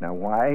Now, why,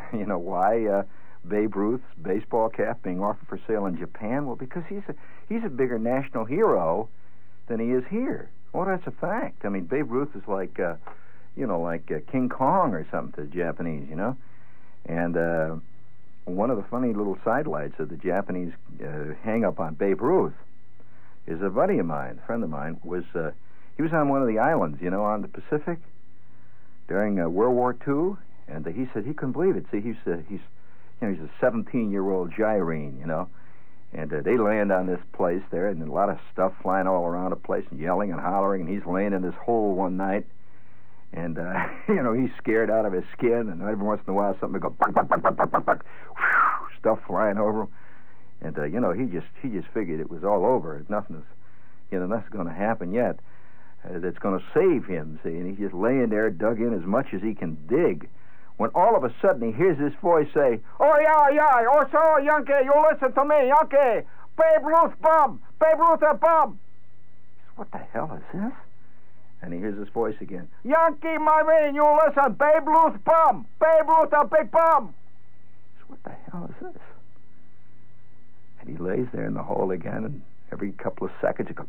Babe Ruth's baseball cap being offered for sale in Japan? Well, because he's a bigger national hero than he is here. Well, that's a fact. I mean, Babe Ruth is like King Kong or something to the Japanese, And one of the funny little sidelights of the Japanese hang-up on Babe Ruth is a buddy of mine, a friend of mine, he was on one of the islands, on the Pacific during World War II, and he said he couldn't believe it. See, he's a 17-year-old gyrene, and they land on this place there, and a lot of stuff flying all around the place and yelling and hollering, and he's laying in this hole one night, and, he's scared out of his skin, and every once in a while something would go, stuff flying over him. And, he just figured it was all over. Nothing's going to happen yet that's going to save him, see. And he's just laying there, dug in as much as he can dig, when all of a sudden he hears this voice say, "Oh, yeah, oh, so, Yankee, you listen to me, Yankee. Babe Ruth bum. Babe Ruth a bum." What the hell is this? And he hears this voice again. "Yankee, my man, you listen. Babe Ruth bum. Babe Ruth a big bum." What the hell is this? And he lays there in the hole again, and every couple of seconds, it goes,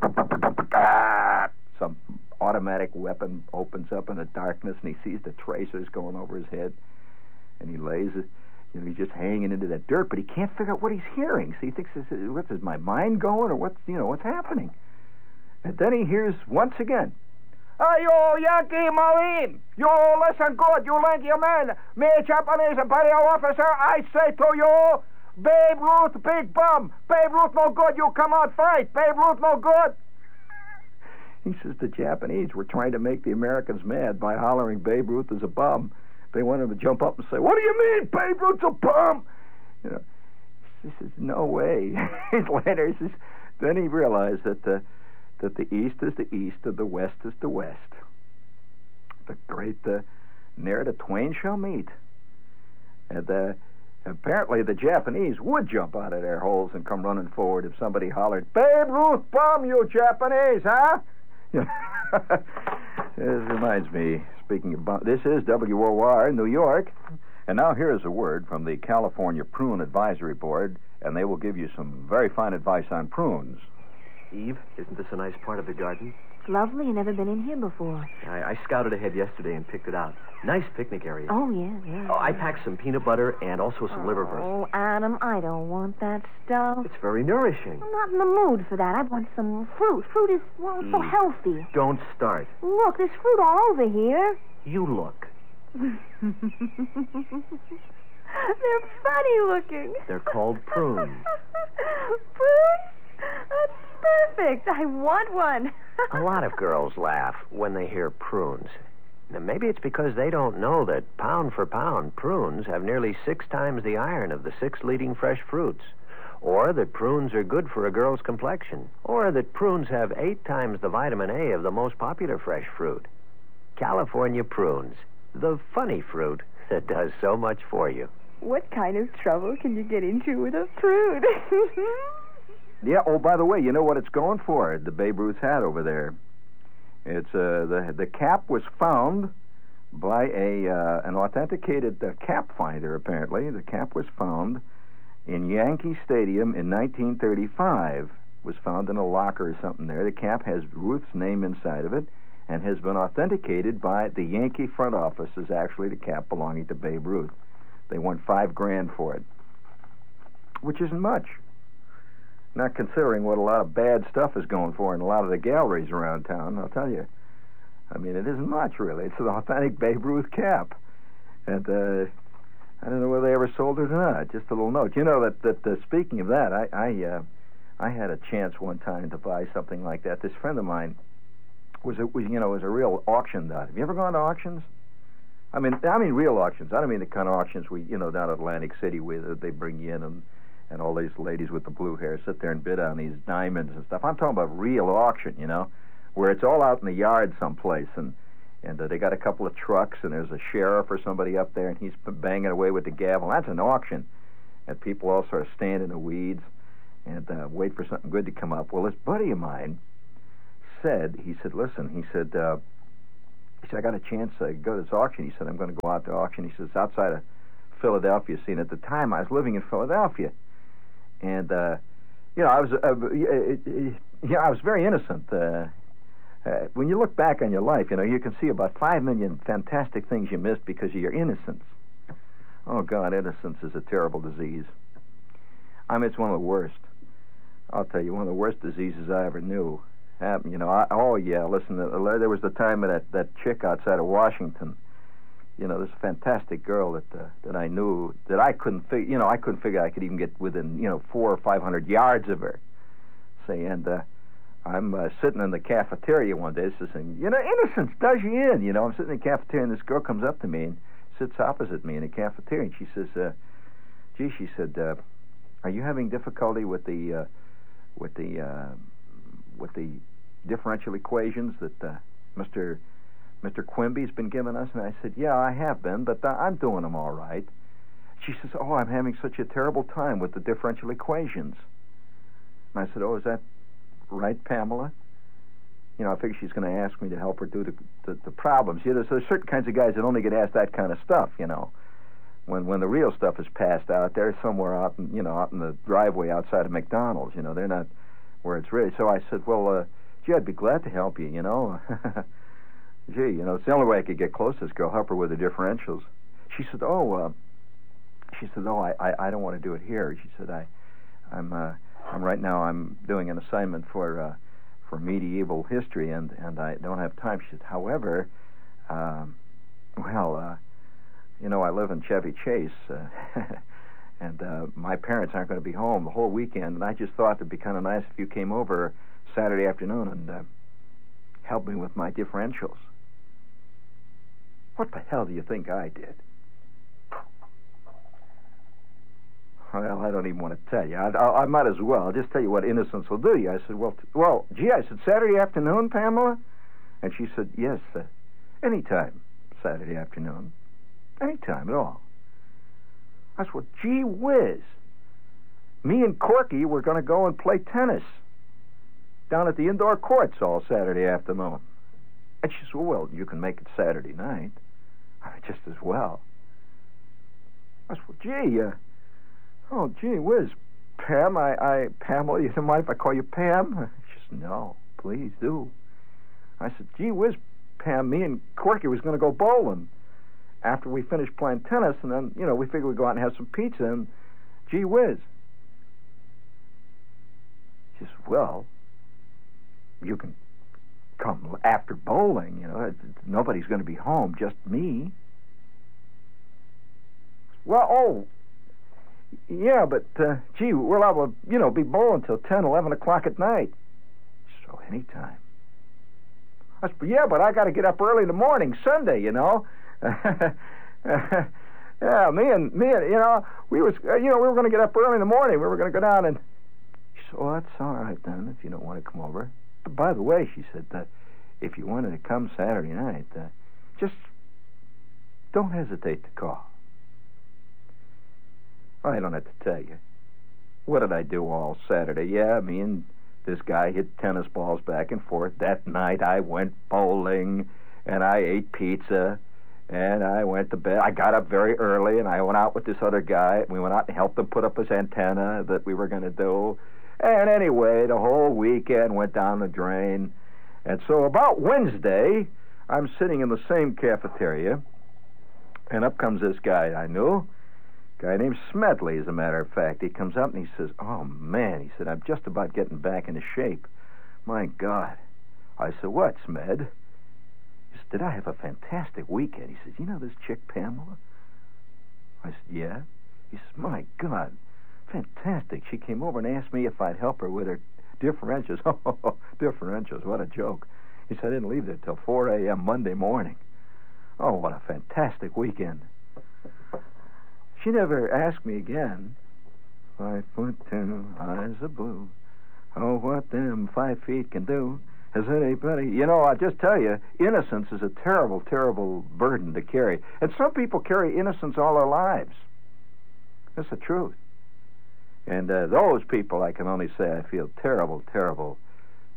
some automatic weapon opens up in the darkness, and he sees the tracers going over his head, and he lays it. He's just hanging into that dirt, but he can't figure out what he's hearing. So he thinks, is my mind going, or what's happening? And then he hears once again, "Hey, you Yankee Marine, you listen good, you lanky man. Me, Japanese Imperial officer, I say to you, Babe Ruth, big bum. Babe Ruth no good, you come out fight. Babe Ruth no good." He says the Japanese were trying to make the Americans mad by hollering Babe Ruth is a bum. They wanted him to jump up and say, "What do you mean, Babe Ruth's a bum?" He says, "No way." Later, he says, then he realized that the East is the East and the West is the West. The great ne'er the twain shall meet. And apparently the Japanese would jump out of their holes and come running forward if somebody hollered, "Babe Ruth bum, you Japanese, huh?" This reminds me, speaking of this is WOR, New York. And now here's a word from the California Prune Advisory Board, and they will give you some very fine advice on prunes. Eve, isn't this a nice part of the garden? It's lovely. I've never been in here before. I scouted ahead yesterday and picked it out. Nice picnic area. Oh, yeah. Oh, I packed some peanut butter and also some liverwurst. Oh, Adam, I don't want that stuff. It's very nourishing. I'm not in the mood for that. I want some fruit. Fruit is, so healthy. Don't start. Look, there's fruit all over here. You look. They're funny looking. They're called prunes. Prunes? That's perfect. I want one. A lot of girls laugh when they hear prunes. Now, maybe it's because they don't know that pound for pound, prunes have nearly 6 times the iron of the 6 leading fresh fruits. Or that prunes are good for a girl's complexion. Or that prunes have 8 times the vitamin A of the most popular fresh fruit. California prunes, the funny fruit that does so much for you. What kind of trouble can you get into with a prune? Yeah, oh, by the way, you know what it's going for, the Babe Ruth hat over there. It's the cap was found by an authenticated cap finder, apparently. The cap was found in Yankee Stadium in 1935. Was found in a locker or something there. The cap has Ruth's name inside of it and has been authenticated by the Yankee front office as actually the cap belonging to Babe Ruth. They won $5,000 for it, which isn't much. Not considering what a lot of bad stuff is going for in a lot of the galleries around town, I'll tell you. I mean, it isn't much, really. It's an authentic Babe Ruth cap. And I don't know whether they ever sold it or not. Just a little note. You know, that speaking of that, I had a chance one time to buy something like that. This friend of mine was a real auction dot. Have you ever gone to auctions? I mean real auctions. I don't mean the kind of auctions down at Atlantic City where they bring you in and all these ladies with the blue hair sit there and bid on these diamonds and stuff. I'm talking about real auction, where it's all out in the yard someplace, and they got a couple of trucks, and there's a sheriff or somebody up there, and he's banging away with the gavel. That's an auction. And people all sort of stand in the weeds and wait for something good to come up. Well, this buddy of mine said, listen, He said, I got a chance to go to this auction. He said, I'm going to go out to auction. He says, outside of Philadelphia. See, and at the time, I was living in Philadelphia. And, I was very innocent. When you look back on your life, you can see about 5 million fantastic things you missed because of your innocence. Oh, God, innocence is a terrible disease. I mean, it's one of the worst. I'll tell you, one of the worst diseases I ever knew. Listen, there was the time of that chick outside of Washington. This fantastic girl that I knew that I couldn't figure. I couldn't figure I could even get within 400 or 500 yards of her. Say, and I'm sitting in the cafeteria one day. This is innocence does you in. I'm sitting in the cafeteria, and this girl comes up to me and sits opposite me in the cafeteria, and she says, she said, are you having difficulty with the differential equations that Mr. Quimby's been giving us? And I said, yeah, I have been, but I'm doing them all right. She says, oh, I'm having such a terrible time with the differential equations. And I said, oh, is that right, Pamela? I figure she's going to ask me to help her do the problems. There's certain kinds of guys that only get asked that kind of stuff, When the real stuff is passed out, they're somewhere out in the driveway outside of McDonald's. They're not where it's ready. So I said, well, gee, I'd be glad to help you, Gee, it's the only way I could get close to this girl, help her with the differentials. She said, I don't want to do it here. She said, I'm right now, I'm doing an assignment for medieval history, and I don't have time. She said, however, I live in Chevy Chase, and my parents aren't going to be home the whole weekend, and I just thought it'd be kind of nice if you came over Saturday afternoon and helped me with my differentials. What the hell do you think I did? Well, I don't even want to tell you. I might as well. I'll just tell you what innocence will do you. I said, I said, Saturday afternoon, Pamela? And she said, yes, anytime Saturday afternoon. Anytime at all. I said, well, gee whiz. Me and Corky were going to go and play tennis down at the indoor courts all Saturday afternoon. And she said, well, you can make it Saturday night. I mean, just as well. I said, well, gee whiz, Pam, Pamela, you don't mind if I call you Pam? She said, no, please do. I said, gee whiz, Pam, me and Corky was going to go bowling after we finished playing tennis, and then, we figured we'd go out and have some pizza, and gee whiz. She said, well, you can come after bowling, nobody's going to be home, just me. Well, yeah, but, gee, we're liable to, be bowling till 10, 11 o'clock at night. So anytime. I said, yeah, but I got to get up early in the morning, Sunday, Yeah, me and we were going to get up early in the morning. We were going to go down and... She said, oh, that's all right, then, if you don't want to come over. But by the way, she said, if you wanted to come Saturday night, just don't hesitate to call. I don't have to tell you. What did I do all Saturday? Yeah, me and this guy hit tennis balls back and forth. That night I went bowling, and I ate pizza, and I went to bed. I got up very early, and I went out with this other guy. We went out and helped him put up his antenna that we were going to do. And anyway, the whole weekend went down the drain. And so about Wednesday, I'm sitting in the same cafeteria, and up comes this guy I knew. Guy named Smedley, as a matter of fact. He comes up and he says, oh, man, he said, I'm just about getting back into shape. My God. I said, what, Smed? He said, did I have a fantastic weekend? He says, this chick, Pamela? I said, yeah. He says, my God, fantastic. She came over and asked me if I'd help her with her differentials. Oh, differentials, what a joke. He said, I didn't leave there till 4 a.m. Monday morning. Oh, what a fantastic weekend. She never asked me again. 5'2", eyes are blue. Oh, what them 5 feet can do. Has anybody... I'll just tell you, innocence is a terrible, terrible burden to carry. And some people carry innocence all their lives. That's the truth. And those people, I can only say I feel terrible, terrible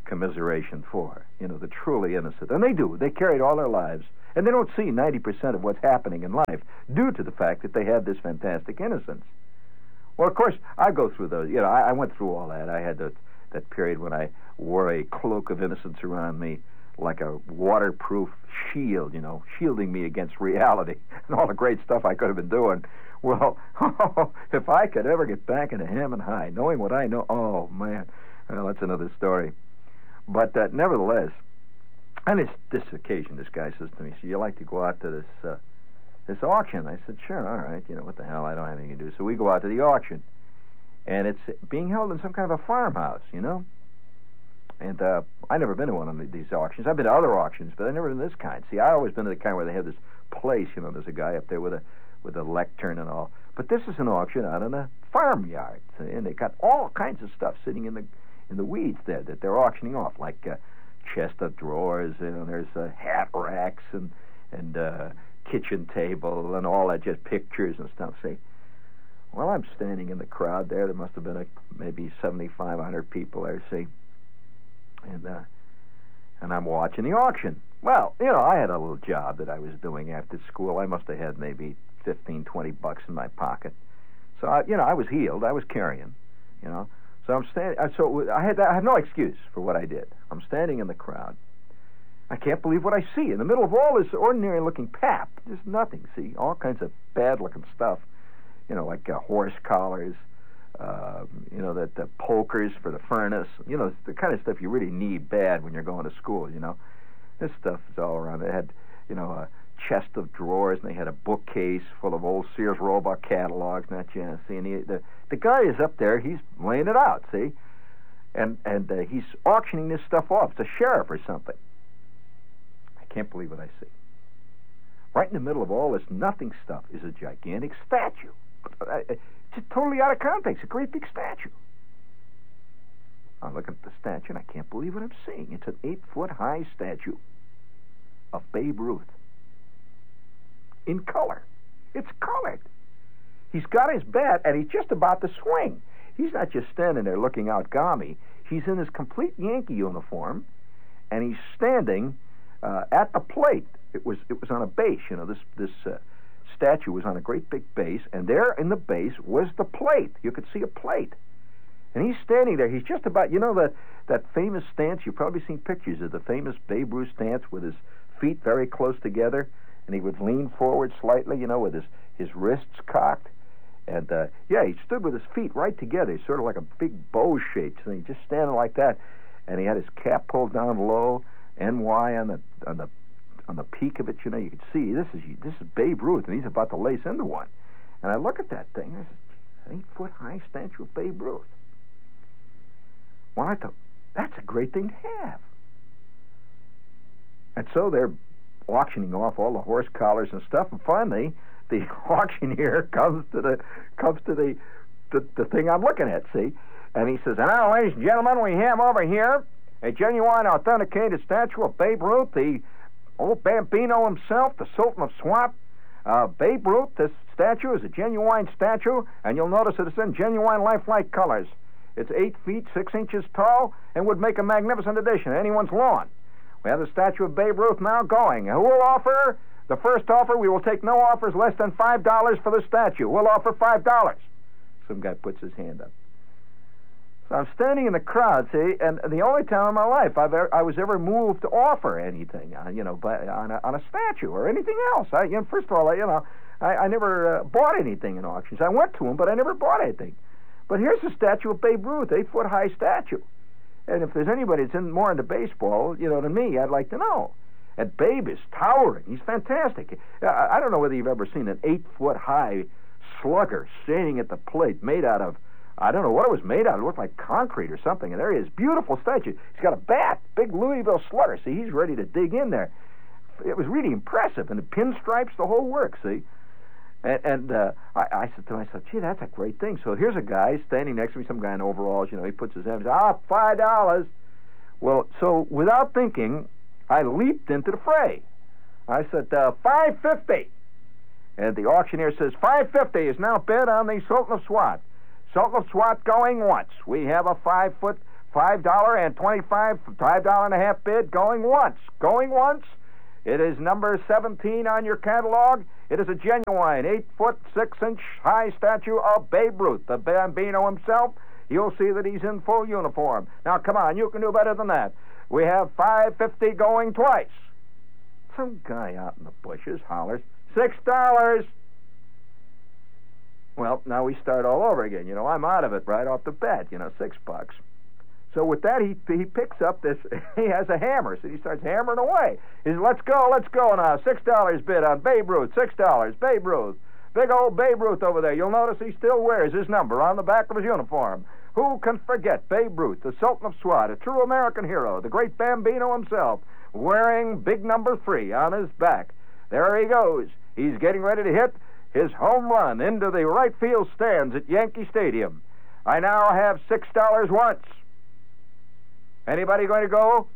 commiseration for, the truly innocent. And they do. They carry it all their lives. And they don't see 90% of what's happening in life due to the fact that they had this fantastic innocence. Well, of course, I go through those. I went through all that. I had that period when I wore a cloak of innocence around me like a waterproof shield, shielding me against reality and all the great stuff I could have been doing. Well, if I could ever get back into Hammond High, knowing what I know, oh, man, well, that's another story. But nevertheless, on this occasion, this guy says to me, so you like to go out to this auction? I said, sure, all right, what the hell, I don't have anything to do. So we go out to the auction, and it's being held in some kind of a farmhouse, And I've never been to one of these auctions. I've been to other auctions, but I've never been to this kind. See, I've always been to the kind where they have this place, there's a guy up there with a lectern and all. But this is an auction out in a farmyard, and they got all kinds of stuff sitting in the weeds there that they're auctioning off, like chest of drawers, there's hat racks and kitchen table and all that, just pictures and stuff. See, well, I'm standing in the crowd there. There must have been maybe 7,500 people there. See. And I'm watching the auction. Well, I had a little job that I was doing after school. I must have had maybe $15-20 in my pocket. So, I was healed. I was carrying, So I'm standing. So I have no excuse for what I did. I'm standing in the crowd. I can't believe what I see. In the middle of all this ordinary-looking pap, there's nothing, see? All kinds of bad-looking stuff, like horse collars, the pokers for the furnace, the kind of stuff you really need bad when you're going to school, This stuff is all around. They had, a chest of drawers, and they had a bookcase full of old Sears Roebuck catalogs, and that, see, and the guy is up there, he's laying it out, see? And he's auctioning this stuff off. It's a sheriff or something. I can't believe what I see. Right in the middle of all this nothing stuff is a gigantic statue. It's totally out of context. A great big statue. I'm looking at the statue, and I can't believe what I'm seeing. It's an 8-foot-high statue of Babe Ruth. In color. It's colored. He's got his bat, and he's just about to swing. He's not just standing there looking out gammy. He's in his complete Yankee uniform, and he's standing at the plate. It was on a base. This statue was on a great big base, and there in the base was the plate. You could see a plate. And he's standing there. He's just about, that famous stance. You've probably seen pictures of the famous Babe Ruth stance with his feet very close together, and he would lean forward slightly, with his wrists cocked. And, he stood with his feet right together, sort of like a big bow shape. So he just standing like that, and he had his cap pulled down low, NY on the peak of it, you could see this is Babe Ruth, and he's about to lace into one. And I look at that thing. There's an 8-foot-high statue of Babe Ruth. Well, I thought, that's a great thing to have. And so they're auctioning off all the horse collars and stuff, and finally the auctioneer comes to the thing I'm looking at, see? And he says, and now, ladies and gentlemen, we have over here a genuine, authenticated statue of Babe Ruth, the old Bambino himself, the Sultan of Swat. Babe Ruth, this statue is a genuine statue, and you'll notice that it's in genuine lifelike colors. It's 8 feet, 6 inches tall, and would make a magnificent addition to anyone's lawn. We have the statue of Babe Ruth now going. Who will offer? The first offer, we will take no offers less than $5 for the statue. We'll offer $5. Some guy puts his hand up. So I'm standing in the crowd, see, and the only time in my life I was ever moved to offer anything, on a statue or anything else. First of all, I never bought anything in auctions. I went to them, but I never bought anything. But here's a statue of Babe Ruth, 8-foot-high statue. And if there's anybody that's more into baseball, than me, I'd like to know. And Babe is towering. He's fantastic. I don't know whether you've ever seen an 8-foot-high slugger standing at the plate made out of, I don't know what it was made out of. It looked like concrete or something. And there he is. Beautiful statue. He's got a bat. Big Louisville slugger. See, he's ready to dig in there. It was really impressive. And the pinstripes, the whole work, see. And I said to myself, gee, that's a great thing. So here's a guy standing next to me, some guy in overalls, he puts his hand, he says, $5. Well, so without thinking, I leaped into the fray. I said, $5.50. And the auctioneer says, $5.50 is now bid on the Sultan of Swat. Sultan of Swat going once. We have a 5-foot $5.25, $5.50 bid going once. Going once. It is number 17 on your catalog. It is a genuine 8-foot 6-inch high statue of Babe Ruth, the Bambino himself. You'll see that he's in full uniform. Now, come on, you can do better than that. We have $5.50 going twice. Some guy out in the bushes hollers, $6. Well, now we start all over again. I'm out of it right off the bat, $6. So with that, he picks up this, he has a hammer, so he starts hammering away. He says, let's go now. $6 bid on Babe Ruth, $6, Babe Ruth. Big old Babe Ruth over there. You'll notice he still wears his number on the back of his uniform. Who can forget Babe Ruth, the Sultan of Swat, a true American hero, the great Bambino himself, wearing big number 3 on his back. There he goes. He's getting ready to hit his home run into the right field stands at Yankee Stadium. I now have $6 once. Anybody going to go?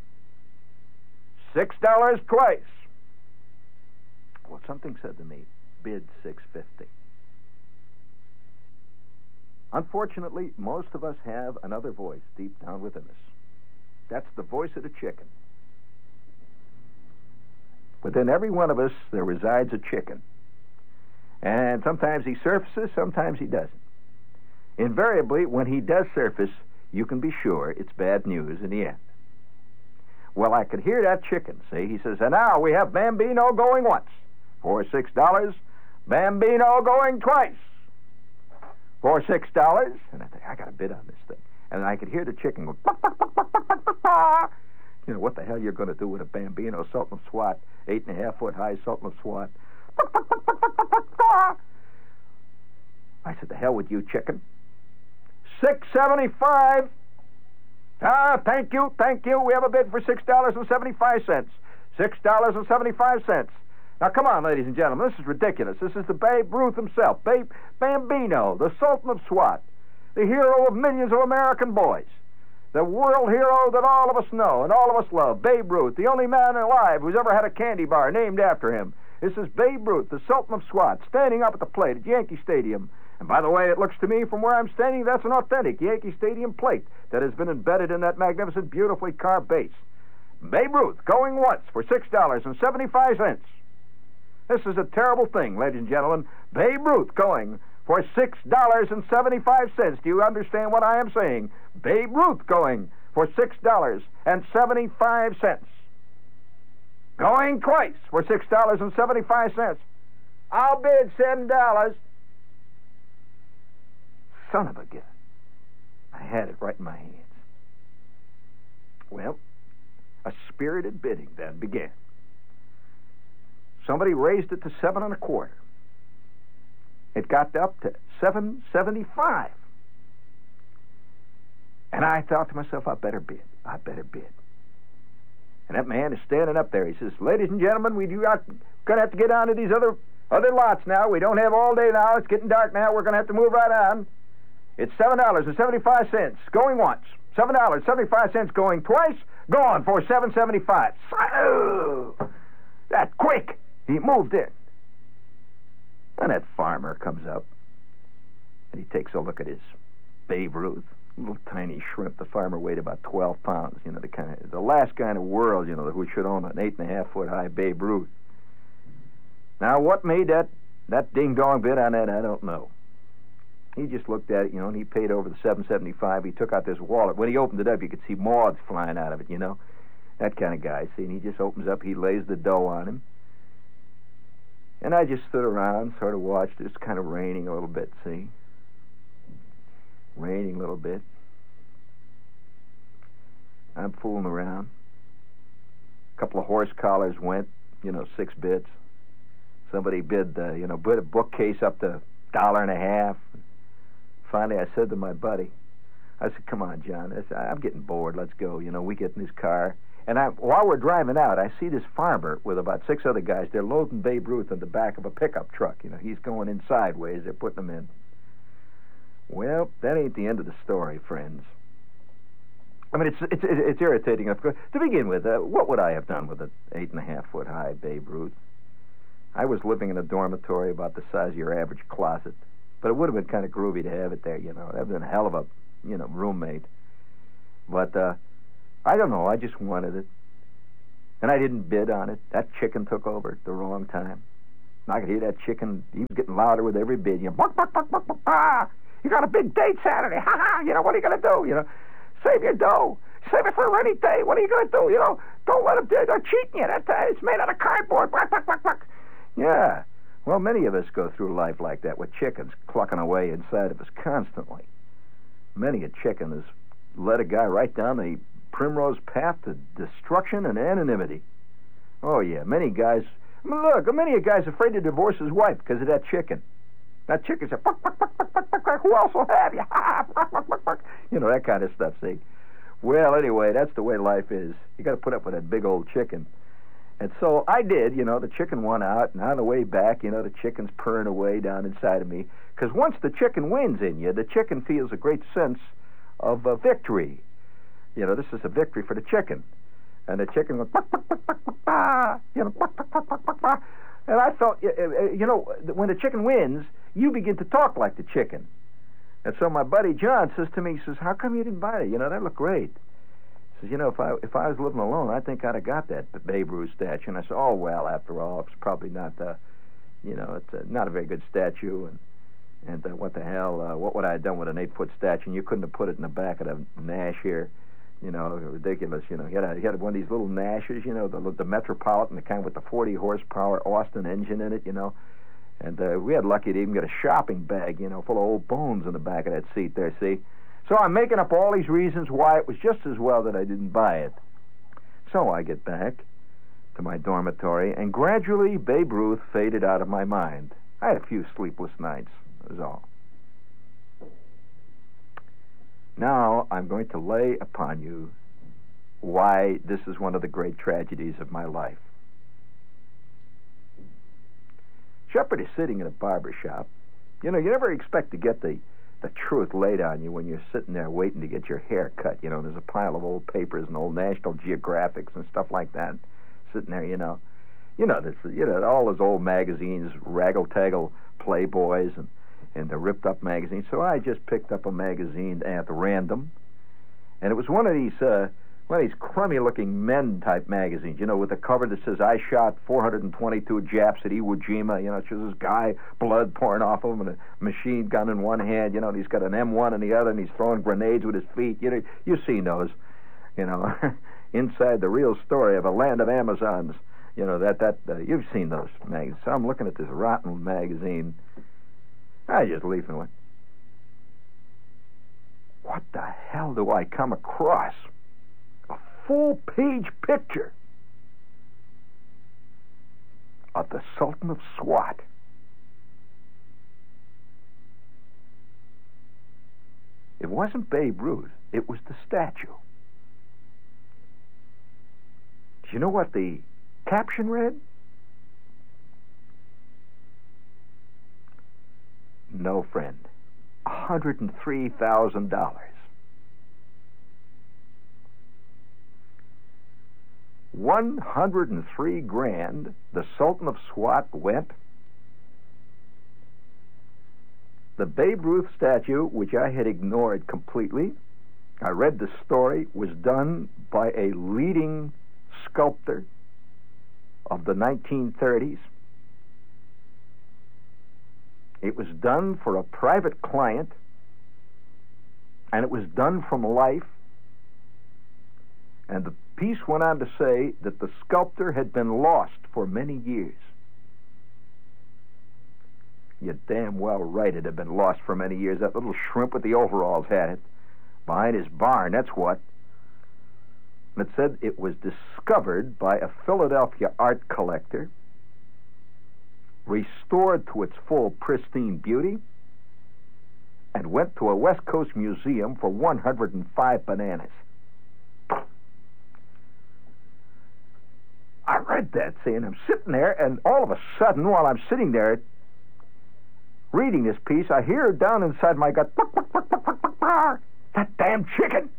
$6 twice. Well, something said to me, bid $6.50. Unfortunately, most of us have another voice deep down within us. That's the voice of the chicken. Within every one of us, there resides a chicken. And sometimes he surfaces, sometimes he doesn't. Invariably, when he does surface, you can be sure it's bad news in the end. Well, I could hear that chicken, see? He says, and now we have Bambino going once for $6. Bambino going twice for $6. And I think, I got a bid on this thing. And I could hear the chicken go, what the hell you're going to do with a Bambino, Sultan of Swat, 8.5-foot high Sultan of Swat. I said, the hell with you, chicken. $6.75. Thank you. We have a bid for $6.75. $6.75. Now, come on, ladies and gentlemen. This is ridiculous. This is the Babe Ruth himself, Bambino, the Sultan of Swat, the hero of millions of American boys, the world hero that all of us know and all of us love, Babe Ruth, the only man alive who's ever had a candy bar named after him. This is Babe Ruth, the Sultan of Swat, standing up at the plate at Yankee Stadium. And by the way, it looks to me from where I'm standing, that's an authentic Yankee Stadium plate that has been embedded in that magnificent, beautifully carved base. Babe Ruth going once for $6.75. This is a terrible thing, ladies and gentlemen. Babe Ruth going for $6.75. Do you understand what I am saying? Babe Ruth going for $6.75. Going twice for $6.75. I'll bid $7. Son of a gun. I had it right in my hands. Well, a spirited bidding then began. Somebody raised it to 7 1/4. It got up to $7.75. And I thought to myself, I better bid. And that man is standing up there. He says, ladies and gentlemen, we're going to have to get on to these other lots now. We don't have all day now. It's getting dark now. We're going to have to move right on. It's $7.75 going once. $7.75 going twice. Gone for $7.75. So, that quick. He moved in. And that farmer comes up. And he takes a look at his Babe Ruth. Little tiny shrimp. The farmer weighed about 12 pounds. The last guy in the world, who should own an 8.5-foot high Babe Ruth. Now, what made that ding-dong bid on that, I don't know. He just looked at it, and he paid over the $7.75. He took out this wallet. When he opened it up, you could see moths flying out of it, That kind of guy, see? And he just opens up, he lays the dough on him. And I just stood around, sort of watched. It's kind of raining a little bit, see? Raining a little bit. I'm fooling around. A couple of horse collars went, 6 bids. Somebody bid, bid a bookcase up to $1.50. Finally, I said to my buddy, I said, come on, John, I'm getting bored. Let's go. We get in this car. And while we're driving out, I see this farmer with about 6 other guys. They're loading Babe Ruth in the back of a pickup truck. He's going in sideways. They're putting him in. Well, that ain't the end of the story, friends. I mean, it's irritating, of course. To begin with, what would I have done with an 8.5-foot high Babe Ruth? I was living in a dormitory about the size of your average closet. But it would have been kind of groovy to have it there, That would have been a hell of a, roommate. But I don't know. I just wanted it. And I didn't bid on it. That chicken took over at the wrong time. And I could hear that chicken. He was getting louder with every bid. You know, buck, buck, buck, buck, buck, ah. You got a big date Saturday. Ha ha. You know, what are you going to do? You know, save your dough. Save it for a rainy day. What are you going to do? You know, don't let them do it. They're cheating you. It's made out of cardboard. Buck, buck, buck, buck. Yeah. Well, many of us go through life like that with chickens clucking away inside of us constantly. Many a chicken has led a guy right down the primrose path to destruction and anonymity. Oh, yeah, many guys... Look, many a guy's afraid to divorce his wife because of that chicken. That chicken said, buck, buck, buck, buck, buck, buck, buck. Who else will have you? Buck, buck, buck, buck. You know, that kind of stuff, see? Well, anyway, that's the way life is. You got to put up with that big old chicken. And so I did, you know, the chicken won out, and on the way back, you know, the chicken's purring away down inside of me. Because once the chicken wins in you, the chicken feels a great sense of victory. You know, this is a victory for the chicken. And the chicken went, buck, buck, buck, buck, buck, bah, you know, buck, buck, buck, buck, buck, bah. And I thought, you know, when the chicken wins, you begin to talk like the chicken. And so my buddy John says to me, he says, how come you didn't buy it? You know, that looked great. He says, you know, if I was living alone, I think I'd have got that Babe Ruth statue. And I said, oh, well, after all, it's probably not, you know, it's not a very good statue. And what the hell, what would I have done with an 8-foot statue? And you couldn't have put it in the back of the Nash here. You know, ridiculous, you know. You had one of these little Nashes, you know, the Metropolitan, the kind with the 40 horsepower Austin engine in it, you know. And we had lucky to even get a shopping bag, you know, full of old bones in the back of that seat there, see? So I'm making up all these reasons why it was just as well that I didn't buy it. So I get back to my dormitory, and gradually Babe Ruth faded out of my mind. I had a few sleepless nights, that was all. Now I'm going to lay upon you why this is one of the great tragedies of my life. Shepard is sitting in a barber shop. You know, you never expect to get the truth laid on you when you're sitting there waiting to get your hair cut. You know, there's a pile of old papers and old National Geographics and stuff like that sitting there, you know. You know, all those old magazines, Raggle-Taggle Playboys and the ripped-up magazines. So I just picked up a magazine at random, and it was one of these crummy-looking men-type magazines, you know, with a cover that says, I shot 422 Japs at Iwo Jima. You know, it's just this guy, blood pouring off of him, and a machine gun in one hand. You know, and he's got an M1 in the other, and he's throwing grenades with his feet. You know, you've seen those, you know, inside the real story of a land of Amazons. You know, you've seen those magazines. So I'm looking at this rotten magazine. I just leafed and went, what the hell do I come across? A full-page picture of the Sultan of Swat. It wasn't Babe Ruth. It was the statue. Do you know what the caption read? No, friend. $103,000. $103,000. The Sultan of Swat went. The Babe Ruth statue, which I had ignored completely, I read the story, was done by a leading sculptor of the 1930s. It was done for a private client, and it was done from life. And the piece went on to say that the sculptor had been lost for many years. You're damn well right it had been lost for many years. That little shrimp with the overalls had it. Behind his barn, that's what. And it said it was discovered by a Philadelphia art collector, restored to its full pristine beauty, and went to a West Coast museum for 105 bananas. I read that, see, and I'm sitting there, and all of a sudden, while I'm sitting there reading this piece, I hear down inside my gut, that damn chicken.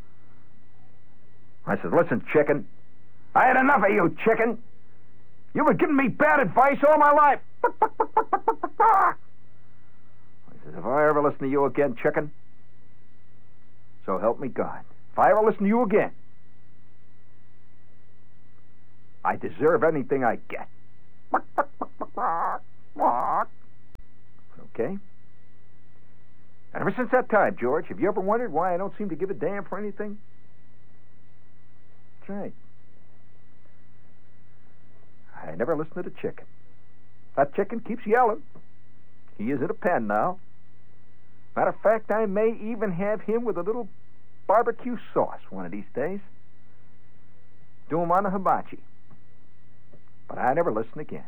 I said, listen, chicken, I had enough of you, chicken. You've been giving me bad advice all my life. I said, if I ever listen to you again, chicken, so help me God. If I ever listen to you again, I deserve anything I get. Okay? And ever since that time, George, have you ever wondered why I don't seem to give a damn for anything? That's right. I never listen to the chicken. That chicken keeps yelling. He is in a pen now. Matter of fact, I may even have him with a little barbecue sauce one of these days. Do him on the hibachi. But I never listen again.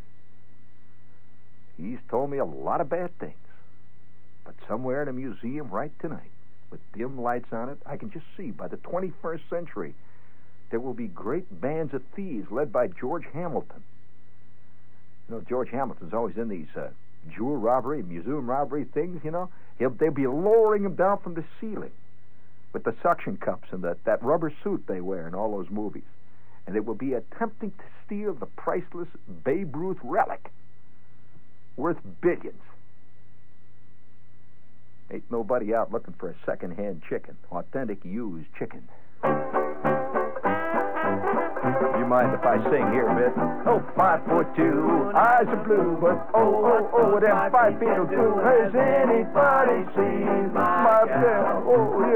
He's told me a lot of bad things. But somewhere in a museum right tonight, with dim lights on it, I can just see by the 21st century there will be great bands of thieves led by George Hamilton. You know, George Hamilton's always in these jewel robbery, museum robbery things, you know. They'll be lowering them down from the ceiling with the suction cups and that rubber suit they wear in all those movies. And they will be attempting to steal the priceless Babe Ruth relic worth billions. Ain't nobody out looking for a second-hand chicken, authentic used chicken. You mind if I sing here a bit? Oh, 5'2", eyes are blue, but them 5 feet will do. Has anybody seen my girl? Oh,